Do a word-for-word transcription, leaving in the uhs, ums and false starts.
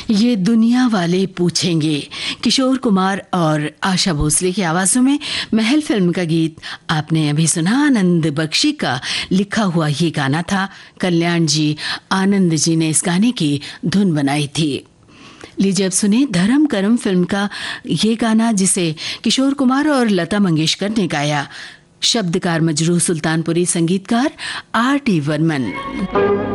ये दुनिया वाले पूछेंगे। किशोर कुमार और आशा भोसले की आवाजों में महल फिल्म का गीत आपने अभी सुना। आनंद बख्शी का लिखा हुआ ये गाना था। कल्याण जी, आनंद जी ने इस गाने की धुन बनाई थी। लीजिए अब सुने धर्म करम फिल्म का ये गाना, जिसे किशोर कुमार और लता मंगेशकर ने गाया। शब्दकार मजरूह सुल्तानपुरी, संगीतकार आर टी बर्मन।